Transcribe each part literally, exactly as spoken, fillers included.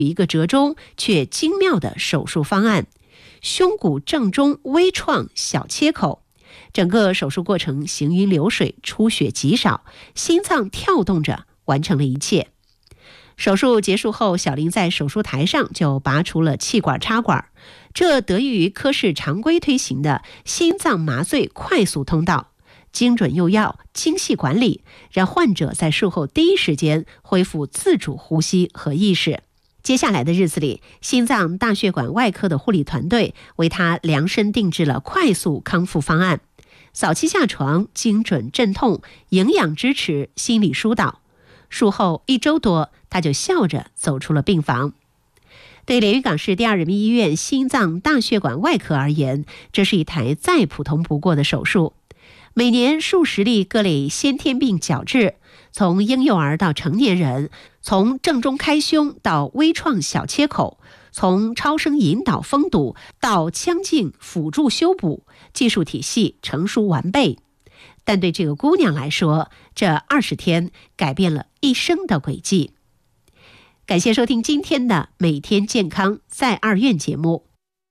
一个折中却精妙的手术方案，胸骨正中微创小切口。整个手术过程行云流水，出血极少，心脏跳动着完成了一切。手术结束后，小林在手术台上就拔出了气管插管，这得益于科室常规推行的心脏麻醉快速通道，精准用药、精细管理，让患者在术后第一时间恢复自主呼吸和意识。接下来的日子里，心脏大血管外科的护理团队为他量身定制了快速康复方案，早期下床、精准镇痛、营养支持、心理疏导。术后一周多，他就笑着走出了病房。对连云港市第二人民医院心脏大血管外科而言，这是一台再普通不过的手术。每年数十例各类先天病矫治，从婴幼儿到成年人，从正中开胸到微创小切口，从超声引导封堵到腔镜辅助修补，技术体系成熟完备。但对这个姑娘来说，这二十天改变了一生的轨迹。感谢收听今天的每天健康在二院节目。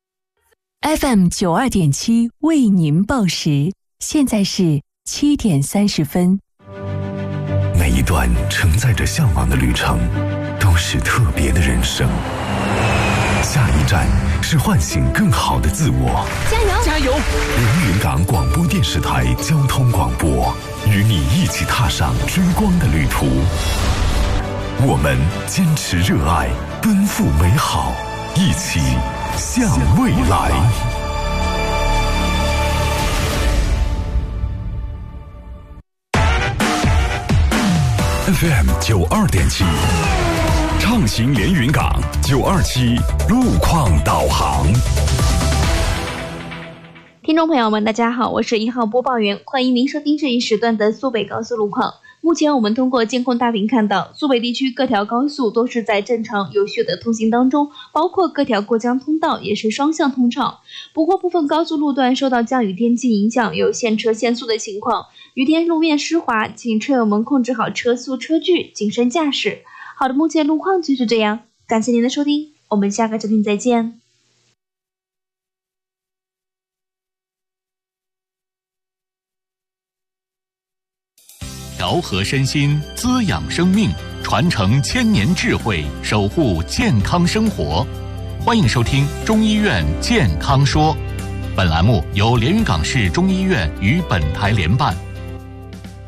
F M 九二点七为您报时，现在是七点三十分。 每一段承载着向往的旅程，都是特别的人生。下一站是唤醒更好的自我。 加油加油！ 连云港广播电视台交通广播，与你一起踏上追光的旅途。我们坚持热爱，奔赴美好，一起向未来。F M 九二点七，畅行连云港九二七路况导航。 听众朋友们，大家好，我是一号播报员，欢迎您收听这一时段的苏北高速路况。目前我们通过监控大屏看到，苏北地区各条高速都是在正常有序的通行当中，包括各条过江通道也是双向通畅。不过部分高速路段受到降雨天气影响，有限车限速的情况。雨天路面湿滑，请车友们控制好车速车距，谨慎驾驶。好的，目前路况就是这样，感谢您的收听，我们下个视频再见。 调和身心，滋养生命，传承千年智慧，守护健康生活。欢迎收听中医院健康说，本栏目由连云港市中医院与本台联办。